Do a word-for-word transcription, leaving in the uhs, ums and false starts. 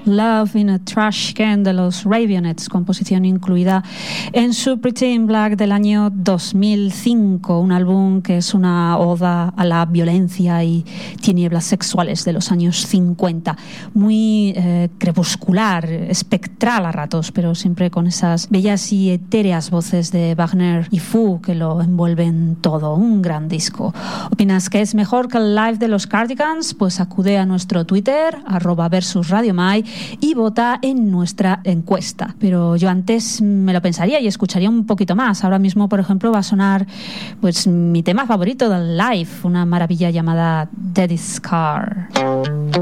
Love in a Trash Can de los Raveonettes, composición incluida en su Pretty in Black del año dos mil cinco, un álbum que es una oda a la violencia y tinieblas sexuales de los años cincuenta, muy eh, crepuscular, espectral a ratos, pero siempre con esas bellas y etéreas voces de Wagner y Fu que lo envuelven todo. Un gran disco. ¿Opinas que es mejor que el live de los Cardigans? Pues acude a nuestro Twitter, arroba versus Radio Mai, y vota en nuestra encuesta. Pero yo antes me lo pensaría y escucharía un poquito más. Ahora mismo, por ejemplo, va a sonar pues mi tema favorito del live, una maravilla llamada Dead Scar.